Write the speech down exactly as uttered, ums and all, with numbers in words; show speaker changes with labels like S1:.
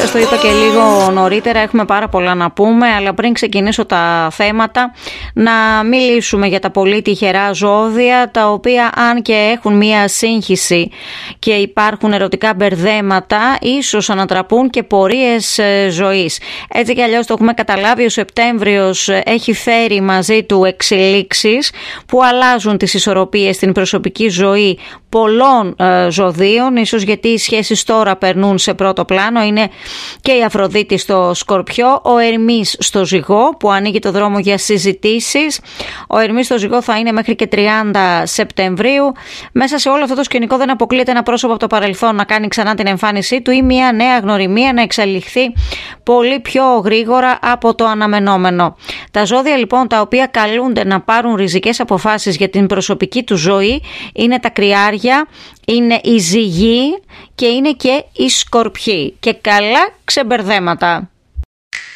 S1: Σας το είπα και λίγο νωρίτερα, έχουμε πάρα πολλά να πούμε, αλλά πριν ξεκινήσω τα θέματα, να μιλήσουμε για τα πολύ τυχερά ζώδια, τα οποία αν και έχουν μία σύγχυση και υπάρχουν ερωτικά μπερδέματα, ίσως ανατραπούν και πορείες ζωής. Έτσι κι αλλιώς το έχουμε καταλάβει, ο Σεπτέμβριος έχει φέρει μαζί του εξελίξεις που αλλάζουν τις ισορροπίες στην προσωπική ζωή πολλών ε, ζωδίων, ίσως γιατί οι σχέσεις τώρα περνούν σε πρώτο πλάνο. Είναι και η Αφροδίτη στο Σκορπιό, ο Ερμής στο Ζυγό που ανοίγει το δρόμο για συζητήσεις. Ο Ερμής στο Ζυγό θα είναι μέχρι και τριάντα Σεπτεμβρίου. Μέσα σε όλο αυτό το σκηνικό δεν αποκλείεται ένα πρόσωπο από το παρελθόν να κάνει ξανά την εμφάνισή του ή μια νέα γνωριμία να εξελιχθεί πολύ πιο γρήγορα από το αναμενόμενο. Τα ζώδια λοιπόν τα οποία καλούνται να πάρουν ριζικές αποφάσεις για την προσωπική του ζωή είναι τα Κρυάρια, είναι οι Ζυγοί και είναι και οι Σκορπιοί. Και καλά ξεμπερδέματα.